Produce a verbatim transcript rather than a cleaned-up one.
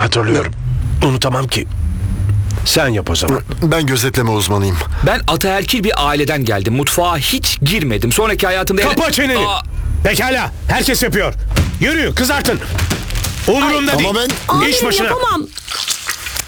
hatırlıyorum. Unutamam ki. Sen yap o zaman. Ben gözetleme uzmanıyım. Ben ataerkil bir aileden geldim. Mutfağa hiç girmedim. Sonraki hayatımda... Kapa çeneni. Aa, Pekala. Herkes yapıyor. Yürü, kızartın. Umurumda değil. Ama ben... İş Amirim, başına. yapamam.